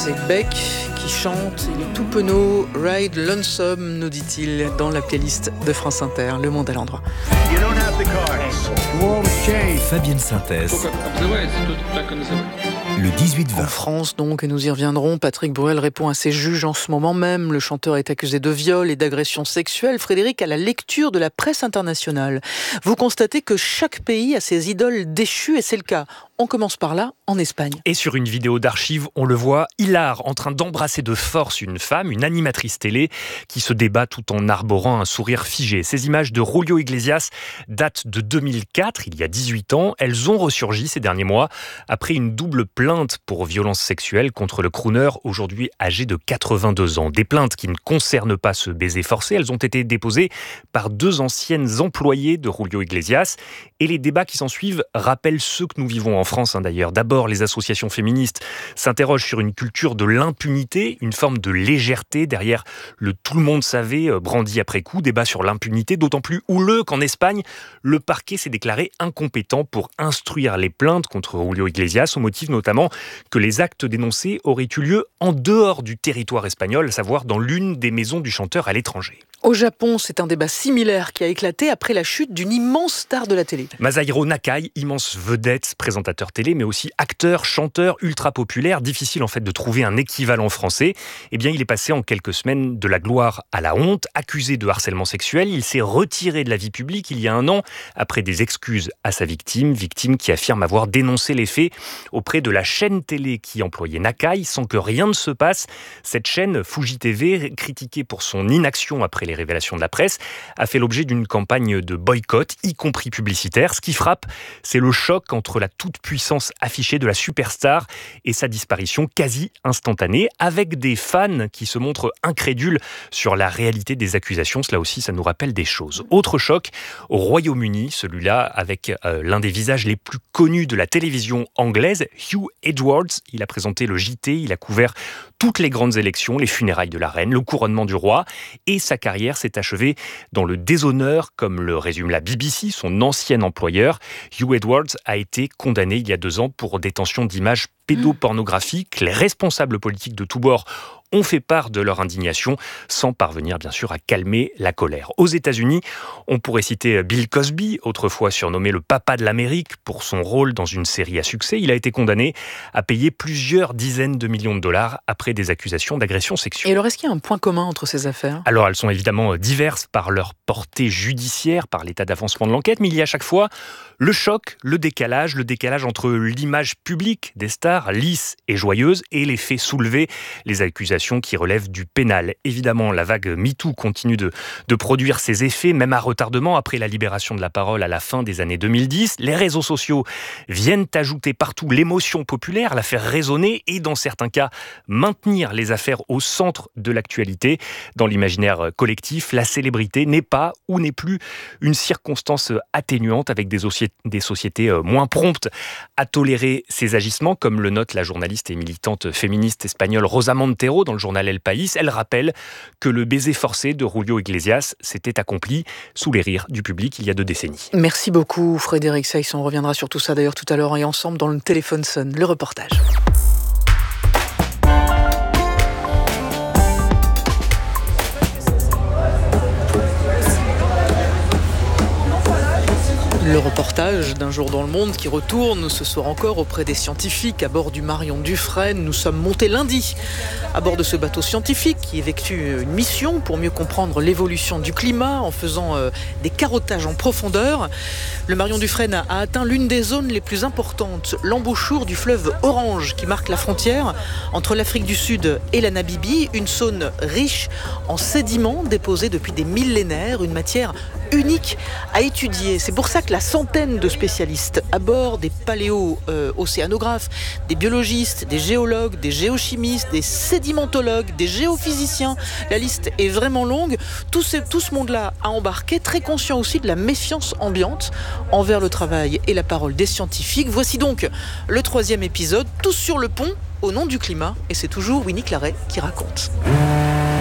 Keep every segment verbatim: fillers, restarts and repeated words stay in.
C'est Beck qui chante, il est tout penaud, Ride Lonesome, nous dit-il dans la playlist de France Inter, Le Monde à l'endroit. Fabienne Synthèse. Le dix-huit vingt. En France donc, et nous y reviendrons, Patrick Bruel répond à ses juges en ce moment même. Le chanteur est accusé de viol et d'agression sexuelle. Frédéric, à la lecture de la presse internationale, vous constatez que chaque pays a ses idoles déchues, et c'est le cas. On commence par là, en Espagne. Et sur une vidéo d'archives, on le voit hilar, en train d'embrasser de force une femme, une animatrice télé, qui se débat tout en arborant un sourire figé. Ces images de Julio Iglesias datent de deux mille quatre, il y a dix-huit ans. Elles ont ressurgi ces derniers mois, après une double plainte pour violence sexuelle contre le crooner, aujourd'hui âgé de quatre-vingt-deux ans. Des plaintes qui ne concernent pas ce baiser forcé, elles ont été déposées par deux anciennes employées de Julio Iglesias. Et les débats qui s'en suivent rappellent ceux que nous vivons en France hein, d'ailleurs. D'abord, les associations féministes s'interrogent sur une culture de l'impunité, une forme de légèreté derrière le tout le monde savait brandi après coup. Débat sur l'impunité, d'autant plus houleux qu'en Espagne, le parquet s'est déclaré incompétent pour instruire les plaintes contre Julio Iglesias, au motif notamment que les actes dénoncés auraient eu lieu en dehors du territoire espagnol, à savoir dans l'une des maisons du chanteur à l'étranger. Au Japon, c'est un débat similaire qui a éclaté après la chute d'une immense star de la télé. Masahiro Nakai, immense vedette, présentateur télé, mais aussi acteur, chanteur, ultra populaire. Difficile en fait de trouver un équivalent français. Eh bien, il est passé en quelques semaines de la gloire à la honte. Accusé de harcèlement sexuel, il s'est retiré de la vie publique il y a un an, après des excuses à sa victime. Victime qui affirme avoir dénoncé les faits auprès de la chaîne télé qui employait Nakai, sans que rien ne se passe. Cette chaîne, Fuji T V, critiquée pour son inaction après les révélations de la presse, a fait l'objet d'une campagne de boycott, y compris publicitaire. Ce qui frappe, c'est le choc entre la toute-puissance affichée de la superstar et sa disparition quasi instantanée, avec des fans qui se montrent incrédules sur la réalité des accusations. Cela aussi, ça nous rappelle des choses. Autre choc, au Royaume-Uni, celui-là avec euh, l'un des visages les plus connus de la télévision anglaise, Hugh Edwards. Il a présenté le J T, il a couvert toutes les grandes élections, les funérailles de la reine, le couronnement du roi, et sa carrière s'est achevée dans le déshonneur, comme le résume la B B C, son ancien employeur. Hugh Edwards a été condamné il y a deux ans pour détention d'images pédopornographiques. Les responsables politiques de tous bords ont fait part de leur indignation, sans parvenir bien sûr à calmer la colère. Aux États-Unis, on pourrait citer Bill Cosby, autrefois surnommé le papa de l'Amérique pour son rôle dans une série à succès. Il a été condamné à payer plusieurs dizaines de millions de dollars après des accusations d'agression sexuelle. Et alors, est-ce qu'il y a un point commun entre ces affaires ? Alors, elles sont évidemment diverses par leur portée judiciaire, par l'état d'avancement de l'enquête, mais il y a à chaque fois le choc, le décalage, le décalage entre l'image publique des stars, lisses et joyeuses, et les faits soulevés, les accusations qui relèvent du pénal. Évidemment, la vague MeToo continue de, de produire ses effets, même à retardement, après la libération de la parole à la fin des années deux mille dix. Les réseaux sociaux viennent ajouter partout l'émotion populaire, la faire résonner et, dans certains cas, maintenir les affaires au centre de l'actualité. Dans l'imaginaire collectif, la célébrité n'est pas ou n'est plus une circonstance atténuante, avec des, soci- des sociétés moins promptes à tolérer ces agissements, comme le note la journaliste et militante féministe espagnole Rosa Montero dans le journal El País. Elle rappelle que le baiser forcé de Julio Iglesias s'était accompli sous les rires du public il y a deux décennies. Merci beaucoup Frédéric Seyss, on reviendra sur tout ça d'ailleurs tout à l'heure et ensemble dans le téléphone sonne, le reportage. Le reportage d'un jour dans le monde qui retourne ce soir encore auprès des scientifiques à bord du Marion Dufresne. Nous sommes montés lundi à bord de ce bateau scientifique qui effectue une mission pour mieux comprendre l'évolution du climat en faisant euh, des carottages en profondeur. Le Marion Dufresne a, a atteint l'une des zones les plus importantes, l'embouchure du fleuve Orange qui marque la frontière entre l'Afrique du Sud et la Namibie, une zone riche en sédiments déposés depuis des millénaires, une matière unique à étudier. C'est pour ça que la centaine de spécialistes à bord, des paléo-océanographes, des biologistes, des géologues, des géochimistes, des sédimentologues, des géophysiciens, la liste est vraiment longue. Tout ce, tout ce monde-là a embarqué, très conscient aussi de la méfiance ambiante envers le travail et la parole des scientifiques. Voici donc le troisième épisode, tous sur le pont, au nom du climat, et c'est toujours Winnie Claret qui raconte.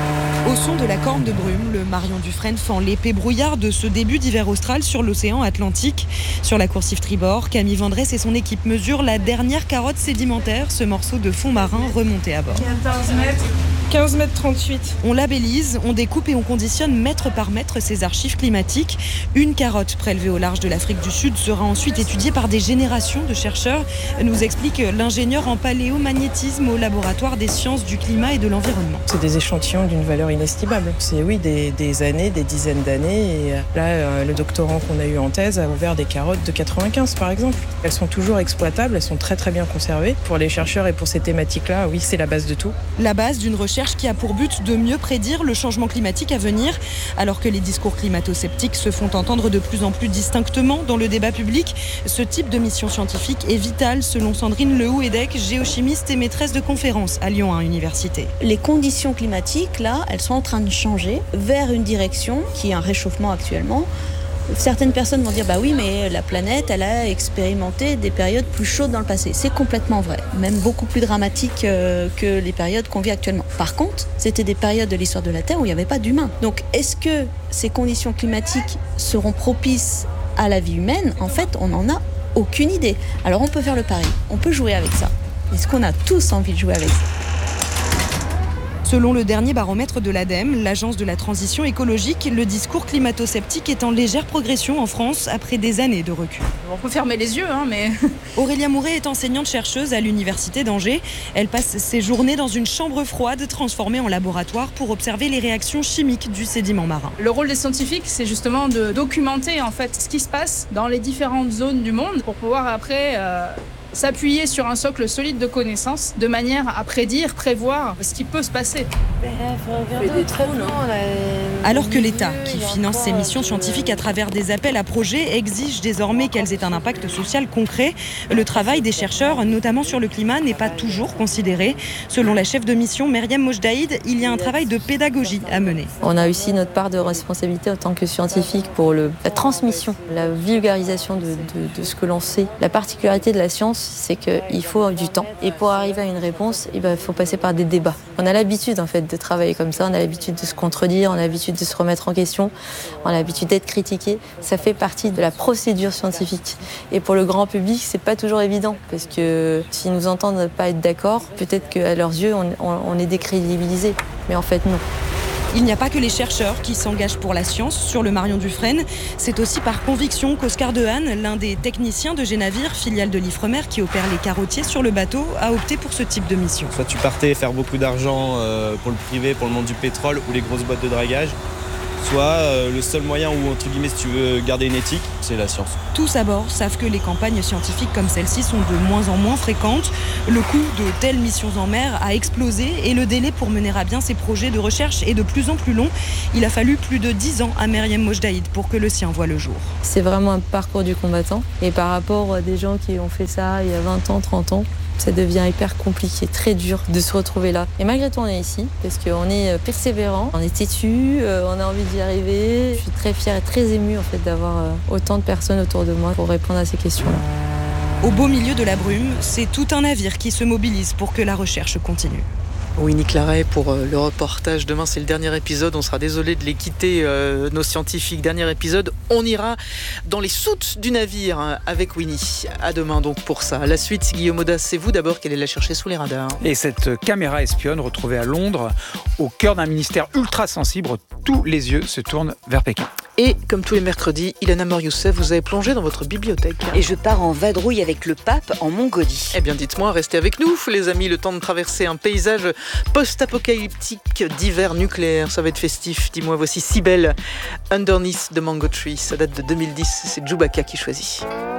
Au son de la corne de brume, le Marion Dufresne fend l'épais brouillard de ce début d'hiver austral sur l'océan Atlantique. Sur la coursive tribord, Camille Vendresse et son équipe mesurent la dernière carotte sédimentaire, ce morceau de fond marin remonté à bord. quatorze mètres. quinze mètres trente-huit. On labellise, on découpe et on conditionne mètre par mètre ces archives climatiques. Une carotte prélevée au large de l'Afrique du Sud sera ensuite étudiée par des générations de chercheurs, nous explique l'ingénieur en paléomagnétisme au laboratoire des sciences du climat et de l'environnement. C'est des échantillons d'une valeur inestimable. C'est oui des, des années, des dizaines d'années. Et là, euh, le doctorant qu'on a eu en thèse a ouvert des carottes de quatre-vingt-quinze par exemple. Elles sont toujours exploitables, elles sont très très bien conservées. Pour les chercheurs et pour ces thématiques-là, oui, c'est la base de tout. La base d'une recherche qui a pour but de mieux prédire le changement climatique à venir, alors que les discours climato-sceptiques se font entendre de plus en plus distinctement dans le débat public. Ce type de mission scientifique est vital selon Sandrine Lehouédec, géochimiste et maîtresse de conférences à Lyon un Université. Les conditions climatiques, là, elles sont en train de changer vers une direction qui est un réchauffement actuellement. Certaines personnes vont dire bah oui mais la planète elle a expérimenté des périodes plus chaudes dans le passé. C'est complètement vrai, même beaucoup plus dramatique euh, que les périodes qu'on vit actuellement. Par contre, c'était des périodes de l'histoire de la Terre où il n'y avait pas d'humains. Donc est-ce que ces conditions climatiques seront propices à la vie humaine? En fait, on n'en a aucune idée. Alors on peut faire le pari, on peut jouer avec ça. Est-ce qu'on a tous envie de jouer avec ça? Selon le dernier baromètre de l'ADEME, l'agence de la transition écologique, le discours climato-sceptique est en légère progression en France après des années de recul. On peut fermer les yeux, hein, mais... Aurélia Mouret est enseignante-chercheuse à l'université d'Angers. Elle passe ses journées dans une chambre froide transformée en laboratoire pour observer les réactions chimiques du sédiment marin. Le rôle des scientifiques, c'est justement de documenter en fait ce qui se passe dans les différentes zones du monde pour pouvoir après... Euh s'appuyer sur un socle solide de connaissances de manière à prédire, prévoir ce qui peut se passer. Alors que l'État, qui finance ces missions scientifiques à travers des appels à projets, exige désormais qu'elles aient un impact social concret, le travail des chercheurs, notamment sur le climat, n'est pas toujours considéré. Selon la chef de mission Myriam Mojdaïd, il y a un travail de pédagogie à mener. On a aussi notre part de responsabilité en tant que scientifique pour le, la transmission, la vulgarisation de, de, de ce que l'on sait. La particularité de la science, c'est qu'il faut du temps. Et pour arriver à une réponse, il faut passer par des débats. On a l'habitude en fait de travailler comme ça, on a l'habitude de se contredire, on a l'habitude de se remettre en question, on a l'habitude d'être critiqué. Ça fait partie de la procédure scientifique. Et pour le grand public, c'est pas toujours évident, parce que s'ils nous entendent pas être d'accord, peut-être qu'à leurs yeux, on, on, on est décrédibilisé. Mais en fait, non. Il n'y a pas que les chercheurs qui s'engagent pour la science sur le Marion Dufresne. C'est aussi par conviction qu'Oscar Dehaene, l'un des techniciens de Génavir, filiale de l'Ifremer qui opère les carottiers sur le bateau, a opté pour ce type de mission. Soit tu partais faire beaucoup d'argent pour le privé, pour le monde du pétrole ou les grosses boîtes de dragage, soit euh, le seul moyen où, entre guillemets, si tu veux garder une éthique, c'est la science. Tous à bord savent que les campagnes scientifiques comme celle-ci sont de moins en moins fréquentes. Le coût de telles missions en mer a explosé et le délai pour mener à bien ces projets de recherche est de plus en plus long. Il a fallu plus de dix ans à Myriam Mojdaïd pour que le sien voie le jour. C'est vraiment un parcours du combattant. Et par rapport à des gens qui ont fait ça il y a vingt ans, trente ans, ça devient hyper compliqué, très dur de se retrouver là. Et malgré tout, on est ici, parce qu'on est persévérant, on est têtu, on a envie d'y arriver. Je suis très fière et très émue en fait, d'avoir autant de personnes autour de moi pour répondre à ces questions. Au beau milieu de la brume, c'est tout un navire qui se mobilise pour que la recherche continue. Winnie Claret pour le reportage. Demain, c'est le dernier épisode. On sera désolé de les quitter, euh, nos scientifiques. Dernier épisode, on ira dans les soutes du navire hein, avec Winnie. À demain donc pour ça. La suite, Guillaume Audas, c'est vous d'abord qui allez la chercher sous les radars. Et cette caméra espionne retrouvée à Londres, au cœur d'un ministère ultra sensible, tous les yeux se tournent vers Pékin. Et comme tous les mercredis, Ilana Mor-Youssef, vous avez plongé dans votre bibliothèque. Et je pars en vadrouille avec le pape en Mongolie. Eh bien dites-moi, restez avec nous les amis, le temps de traverser un paysage post-apocalyptique d'hiver nucléaire. Ça va être festif, dis-moi, voici Cybèle, Underneath the Mango Tree. Ça date de deux mille dix, c'est Chewbacca qui choisit.